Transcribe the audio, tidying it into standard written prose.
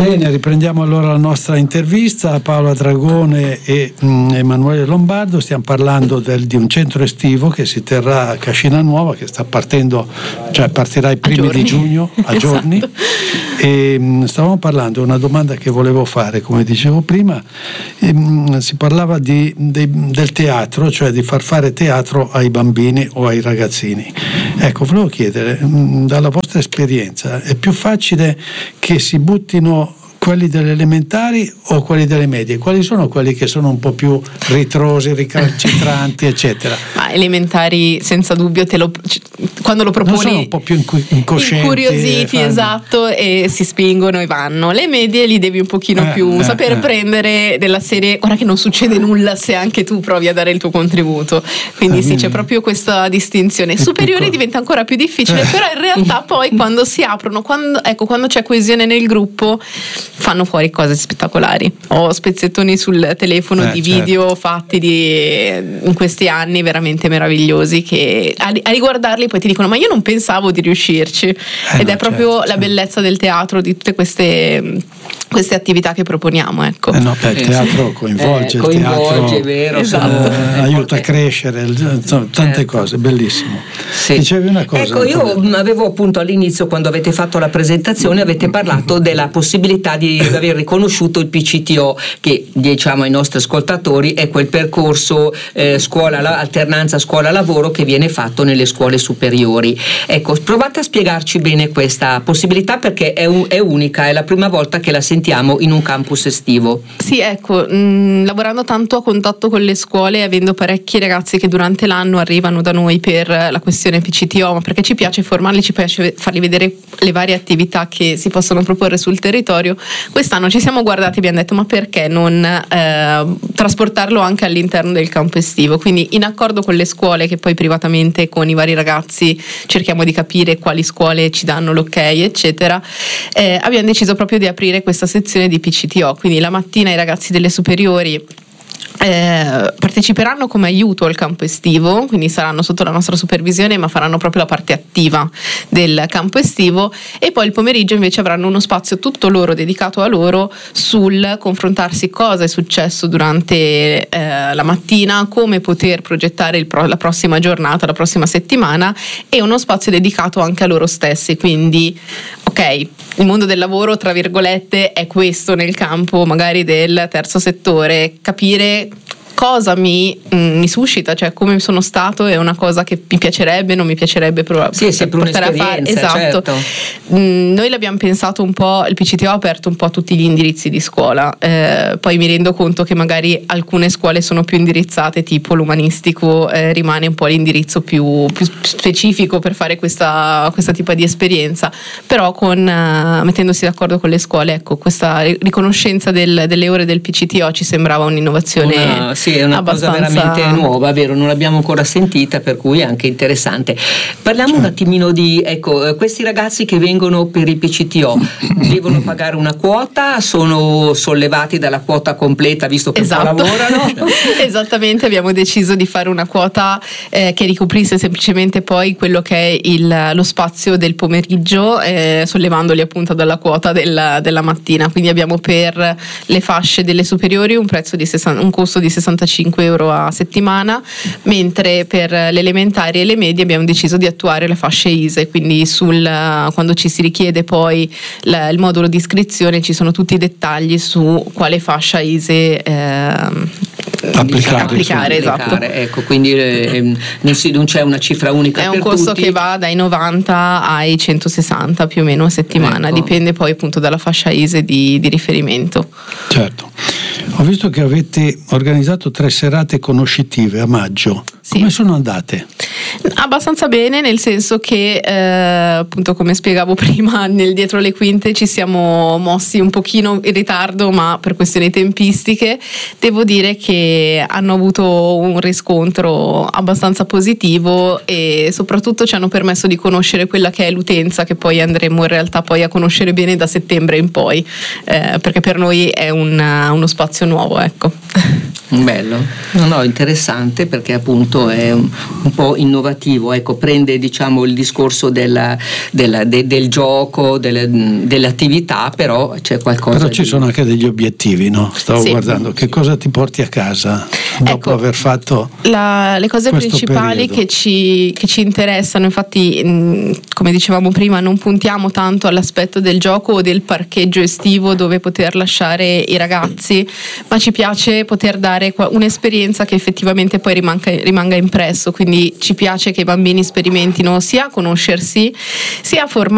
Bene, riprendiamo allora la nostra intervista a Paola Dragone e Emanuele Lombardo. Stiamo parlando di un centro estivo che si terrà a Cascina Nuova, che sta partendo, cioè partirà i primi di giugno, a giorni. Esatto. E stavamo parlando, una domanda che volevo fare, come dicevo prima, si parlava del teatro, cioè di far fare teatro ai bambini o ai ragazzini. Ecco, volevo chiedere, dalla vostra esperienza, è più facile che si buttino quelli delle elementari o quelli delle medie? Quali sono quelli che sono un po' più ritrosi, ricalcitranti, eccetera? Ma elementari, senza dubbio, quando lo proponi, non sono un po' più incoscienti, incuriositi, esatto, e si spingono e vanno. Le medie li devi un pochino più sapere prendere, della serie, guarda che non succede nulla se anche tu provi a dare il tuo contributo. Quindi sì, c'è proprio questa distinzione. Superiori diventa ancora più difficile, però in realtà poi quando si aprono, quando c'è coesione nel gruppo, fanno fuori cose spettacolari. Ho spezzettoni sul telefono di video fatti in questi anni veramente meravigliosi, che a riguardarli poi ti dicono: ma io non pensavo di riuscirci. Ed è proprio la bellezza del teatro, di tutte queste attività che proponiamo, ecco. Il teatro coinvolge, il teatro è vero, esatto. Aiuta a crescere, tante cose, bellissimo. Sì. Dicevi una cosa? Ecco, io avevo appunto all'inizio, quando avete fatto la presentazione, avete parlato della possibilità di aver riconosciuto il PCTO, che diciamo ai nostri ascoltatori è quel percorso alternanza scuola-lavoro che viene fatto nelle scuole superiori. Ecco, provate a spiegarci bene questa possibilità, perché è unica, è la prima volta che la sentiamo in un campus estivo. Sì, ecco, lavorando tanto a contatto con le scuole, avendo parecchi ragazzi che durante l'anno arrivano da noi per la questione PCTO, ma perché ci piace formarli, ci piace fargli vedere le varie attività che si possono proporre sul territorio. Quest'anno ci siamo guardati e abbiamo detto: ma perché non trasportarlo anche all'interno del campo estivo? Quindi, in accordo con le scuole, che poi privatamente con i vari ragazzi cerchiamo di capire quali scuole ci danno l'ok, eccetera, abbiamo deciso proprio di aprire questa sezione di PCTO. Quindi la mattina i ragazzi delle superiori parteciperanno come aiuto al campo estivo, quindi saranno sotto la nostra supervisione, ma faranno proprio la parte attiva del campo estivo, e poi il pomeriggio invece avranno uno spazio tutto loro, dedicato a loro, sul confrontarsi cosa è successo durante la mattina, come poter progettare la prossima giornata, la prossima settimana, e uno spazio dedicato anche a loro stessi. Quindi il mondo del lavoro, tra virgolette, è questo nel campo magari del terzo settore. Capire cosa mi suscita, cioè come sono stato, è una cosa che mi piacerebbe, non mi piacerebbe portare a fare. Esatto. Certo. Noi l'abbiamo pensato un po', il PCTO ha aperto un po' tutti gli indirizzi di scuola, poi mi rendo conto che magari alcune scuole sono più indirizzate, tipo l'umanistico rimane un po' l'indirizzo più specifico per fare questa tipo di esperienza, però mettendosi d'accordo con le scuole, ecco, questa riconoscenza delle ore del PCTO ci sembrava un'innovazione. Sì, è una cosa veramente nuova, vero? Non l'abbiamo ancora sentita, per cui è anche interessante. Parliamo un attimino di, questi ragazzi che vengono per il PCTO devono pagare una quota, sono sollevati dalla quota completa visto che lavorano? Esattamente, abbiamo deciso di fare una quota che ricoprisse semplicemente poi quello che è lo spazio del pomeriggio, sollevandoli appunto dalla quota della mattina. Quindi abbiamo per le fasce delle superiori un costo di 65 euro a settimana, mentre per le elementari e le medie abbiamo deciso di attuare le fasce ISEE, quindi quando ci si richiede poi il modulo di iscrizione ci sono tutti i dettagli su quale fascia ISEE applicare. Esatto. Ecco, quindi non c'è una cifra unica è per un costo tutti. che va dai 90 ai 160 più o meno a settimana, dipende poi appunto dalla fascia ISEE di riferimento. Certo. Ho visto che avete organizzato 3 serate conoscitive a maggio. Sì. Come sono andate? Abbastanza bene, nel senso che appunto, come spiegavo prima, nel dietro le quinte ci siamo mossi un pochino in ritardo, ma per questioni tempistiche devo dire che hanno avuto un riscontro abbastanza positivo, e soprattutto ci hanno permesso di conoscere quella che è l'utenza, che poi andremo in realtà poi a conoscere bene da settembre in poi, perché per noi è uno spazio nuovo, ecco. Bello, no, interessante, perché appunto è un po' innovativo, ecco, prende diciamo il discorso del gioco, dell'attività, però c'è qualcosa. Però ci sono anche degli obiettivi, no? Stavo guardando, che cosa ti porti a casa dopo aver fatto le cose principali che ci interessano. Infatti, come dicevamo prima, non puntiamo tanto all'aspetto del gioco o del parcheggio estivo dove poter lasciare i ragazzi, ma ci piace poter dare un'esperienza che effettivamente poi rimanga impresso, quindi ci piace che i bambini sperimentino sia a conoscersi sia a